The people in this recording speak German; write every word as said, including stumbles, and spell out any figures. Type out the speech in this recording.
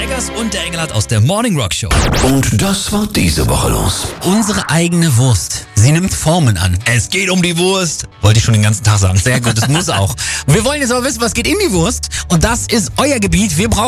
Eggers und der Engelhardt aus der Morning Rock Show. Und das war diese Woche los. Unsere eigene Wurst. Sie nimmt Formen an. Es geht um die Wurst. Wollte ich schon den ganzen Tag sagen. Sehr gut, das muss auch. Wir wollen jetzt aber wissen, was geht in die Wurst. Und das ist euer Gebiet. Wir brauchen